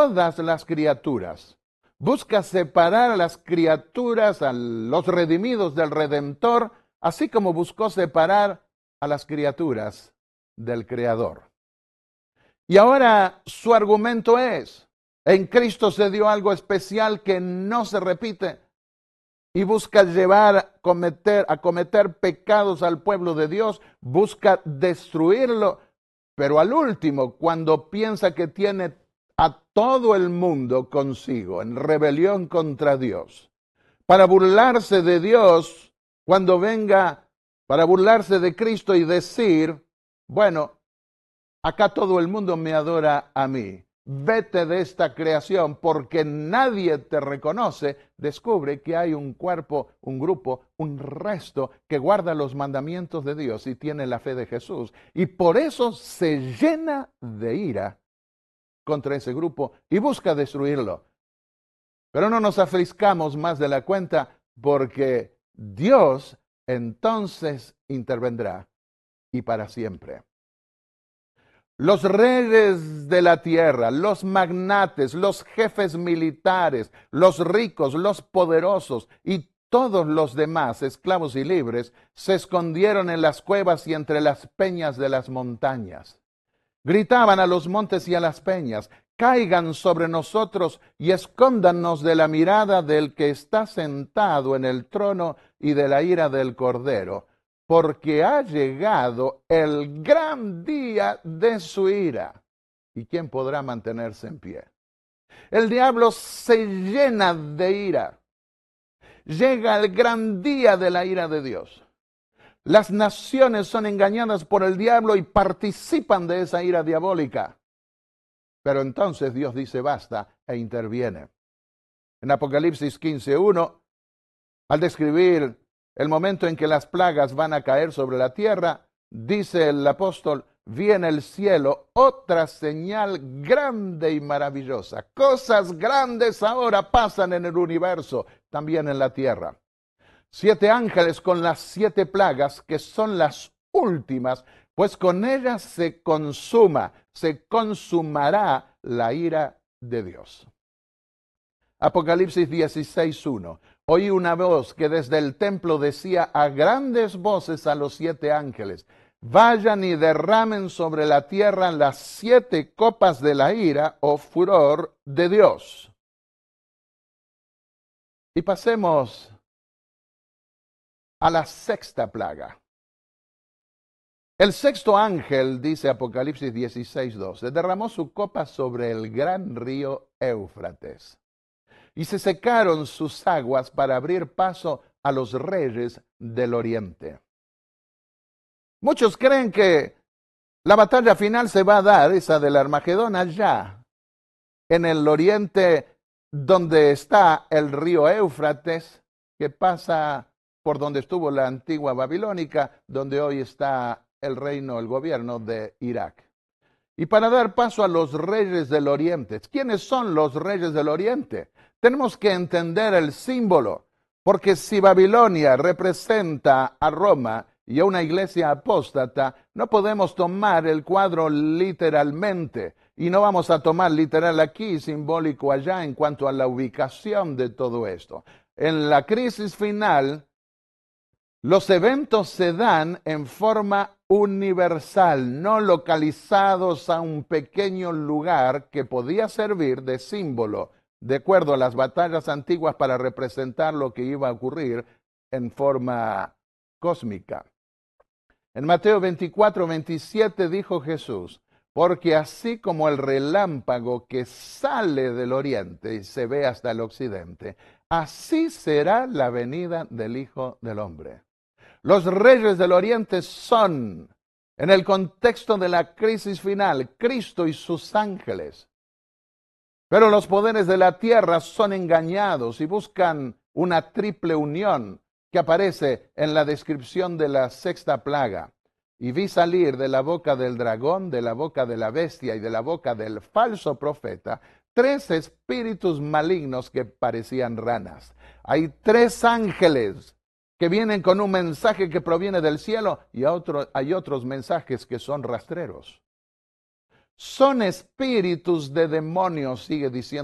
todas las criaturas. Busca separar a las criaturas, a los redimidos del Redentor, así como buscó separar a las criaturas del Creador. Y ahora su argumento es, en Cristo se dio algo especial que no se repite y busca llevar a cometer pecados al pueblo de Dios, busca destruirlo, pero al último, cuando piensa que tiene a todo el mundo consigo, en rebelión contra Dios, para burlarse de Dios, cuando venga para burlarse de Cristo y decir, bueno, acá todo el mundo me adora a mí. Vete de esta creación porque nadie te reconoce. Descubre que hay un cuerpo, un grupo, un resto que guarda los mandamientos de Dios y tiene la fe de Jesús. Y por eso se llena de ira contra ese grupo y busca destruirlo. Pero no nos aflizcamos más de la cuenta porque Dios entonces intervendrá y para siempre. Los reyes de la tierra, los magnates, los jefes militares, los ricos, los poderosos y todos los demás, esclavos y libres, se escondieron en las cuevas y entre las peñas de las montañas. Gritaban a los montes y a las peñas, caigan sobre nosotros y escóndanos de la mirada del que está sentado en el trono y de la ira del Cordero, porque ha llegado el gran día de su ira. ¿Y quién podrá mantenerse en pie? El diablo se llena de ira. Llega el gran día de la ira de Dios. Las naciones son engañadas por el diablo y participan de esa ira diabólica. Pero entonces Dios dice basta e interviene. En Apocalipsis 15:1, al describir el momento en que las plagas van a caer sobre la tierra, dice el apóstol, vi en el cielo otra señal grande y maravillosa. Cosas grandes ahora pasan en el universo, también en la tierra. 7 ángeles con las 7 plagas, que son las últimas, pues con ellas se consumará la ira de Dios. Apocalipsis 16:1. Oí una voz que desde el templo decía a grandes voces a los 7 ángeles, vayan y derramen sobre la tierra las 7 copas de la ira o furor de Dios. Y pasemos a la 6ª plaga. El 6º ángel, dice Apocalipsis 16:12, derramó su copa sobre el gran río Éufrates. Y se secaron sus aguas para abrir paso a los reyes del oriente. Muchos creen que la batalla final se va a dar, esa del Armagedón, allá, en el oriente donde está el río Éufrates, que pasa por donde estuvo la antigua Babilónica, donde hoy está el reino, el gobierno de Irak. Y para dar paso a los reyes del oriente. ¿Quiénes son los reyes del oriente? Tenemos que entender el símbolo, porque si Babilonia representa a Roma y a una iglesia apóstata, no podemos tomar el cuadro literalmente, y no vamos a tomar literal aquí, simbólico allá, en cuanto a la ubicación de todo esto. En la crisis final, los eventos se dan en forma universal, no localizados a un pequeño lugar que podía servir de símbolo, de acuerdo a las batallas antiguas, para representar lo que iba a ocurrir en forma cósmica. En Mateo 24:27 dijo Jesús, porque así como el relámpago que sale del oriente y se ve hasta el occidente, así será la venida del Hijo del Hombre. Los reyes del oriente son, en el contexto de la crisis final, Cristo y sus ángeles. Pero los poderes de la tierra son engañados y buscan una triple unión que aparece en la descripción de la 6ª plaga. Y vi salir de la boca del dragón, de la boca de la bestia y de la boca del falso profeta 3 espíritus malignos que parecían ranas. Hay 3 ángeles que vienen con un mensaje que proviene del cielo y hay otros mensajes que son rastreros. son espíritus de demonios, sigue diciendo